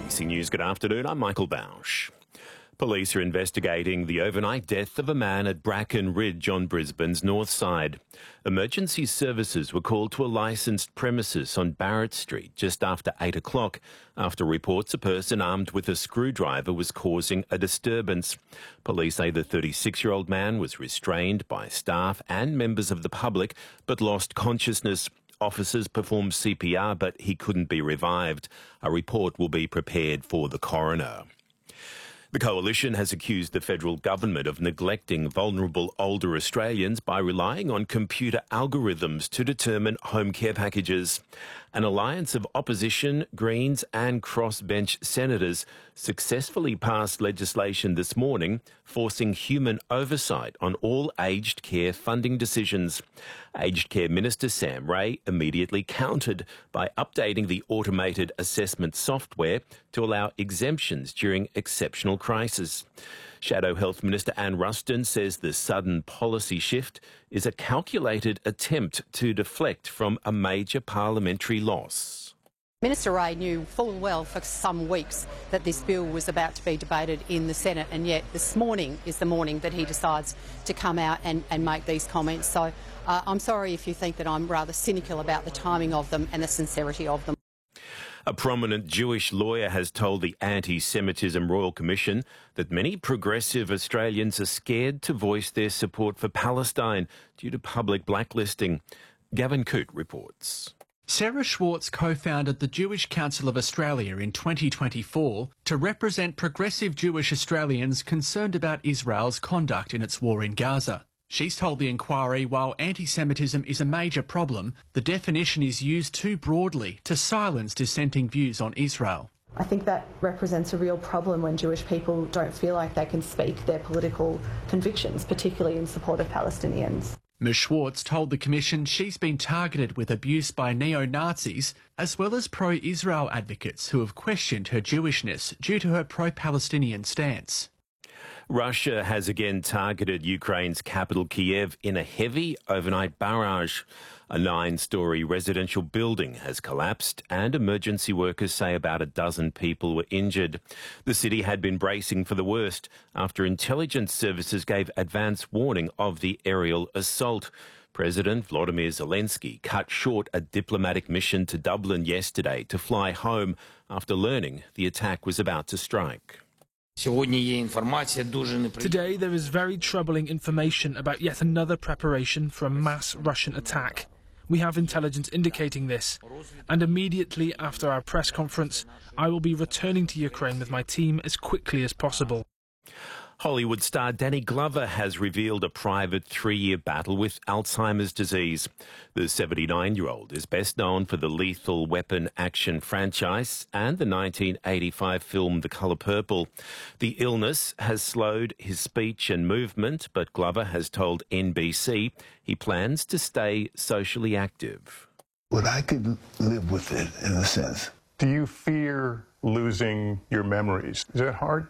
ABC News, good afternoon. I'm Michael Bausch. Police are investigating the overnight death of a man at Bracken Ridge on Brisbane's north side. Emergency services were called to a licensed premises on Barrett Street just after 8 o'clock after reports a person armed with a screwdriver was causing a disturbance. Police say the 36-year-old man was restrained by staff and members of the public but lost consciousness. Officers performed CPR, but he couldn't be revived. A report will be prepared for the coroner. The Coalition has accused the federal government of neglecting vulnerable older Australians by relying on computer algorithms to determine home care packages. An alliance of opposition, Greens and crossbench senators successfully passed legislation this morning forcing human oversight on all aged care funding decisions. Aged Care Minister Sam Ray immediately countered by updating the automated assessment software to allow exemptions during exceptional crisis. Shadow Health Minister Anne Ruston says the sudden policy shift is a calculated attempt to deflect from a major parliamentary loss. Minister Ray knew full well for some weeks that this bill was about to be debated in the Senate, and yet this morning is the morning that he decides to come out and make these comments. So I'm sorry if you think that I'm rather cynical about the timing of them and the sincerity of them. A prominent Jewish lawyer has told the Anti-Semitism Royal Commission that many progressive Australians are scared to voice their support for Palestine due to public blacklisting. Gavin Coote reports. Sarah Schwartz co-founded the Jewish Council of Australia in 2024 to represent progressive Jewish Australians concerned about Israel's conduct in its war in Gaza. She's told the inquiry while anti-Semitism is a major problem, the definition is used too broadly to silence dissenting views on Israel. I think that represents a real problem when Jewish people don't feel like they can speak their political convictions, particularly in support of Palestinians. Ms Schwartz told the Commission she's been targeted with abuse by neo-Nazis as well as pro-Israel advocates who have questioned her Jewishness due to her pro-Palestinian stance. Russia has again targeted Ukraine's capital Kiev in a heavy overnight barrage. A 9-storey residential building has collapsed and emergency workers say about a dozen people were injured. The city had been bracing for the worst after intelligence services gave advance warning of the aerial assault. President Volodymyr Zelensky cut short a diplomatic mission to Dublin yesterday to fly home after learning the attack was about to strike. Today there is very troubling information about yet another preparation for a mass Russian attack. We have intelligence indicating this, and immediately after our press conference, I will be returning to Ukraine with my team as quickly as possible. Hollywood star Danny Glover has revealed a private 3-year battle with Alzheimer's disease. The 79-year-old is best known for the Lethal Weapon action franchise and the 1985 film The Colour Purple. The illness has slowed his speech and movement, but Glover has told NBC he plans to stay socially active. Well, I could live with it in a sense. Do you fear losing your memories? Is that hard?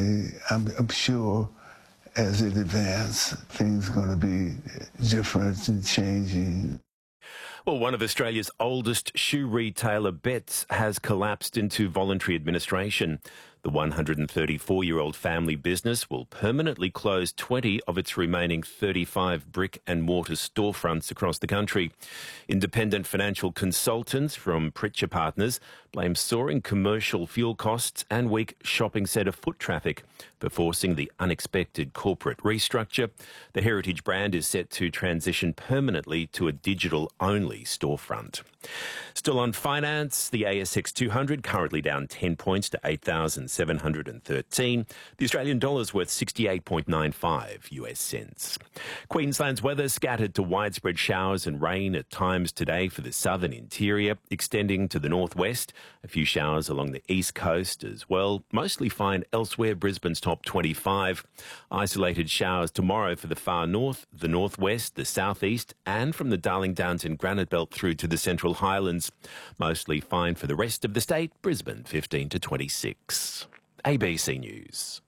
I'm sure as it advances, things are going to be different and changing. Well, one of Australia's oldest shoe retailer, Betts, has collapsed into voluntary administration. The 134-year-old family business will permanently close 20 of its remaining 35 brick and mortar storefronts across the country. Independent financial consultants from Pritchard Partners blame soaring commercial fuel costs and weak shopping centre foot traffic for forcing the unexpected corporate restructure. The heritage brand is set to transition permanently to a digital-only storefront. Still on finance, the ASX 200 currently down 10 points to 8,713. The Australian dollar's worth 68.95 US cents. Queensland's weather scattered to widespread showers and rain at times today for the southern interior, extending to the northwest. A few showers along the east coast as well. Mostly fine elsewhere. Brisbane's top 25. Isolated showers tomorrow for the far north, the northwest, the southeast, and from the Darling Downs and Granite Belt through to the Central Highlands. Mostly fine for the rest of the state. Brisbane 15 to 26. ABC News.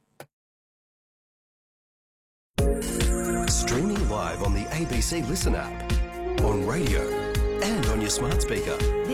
Streaming live on the ABC Listen app, on radio and on your smart speaker.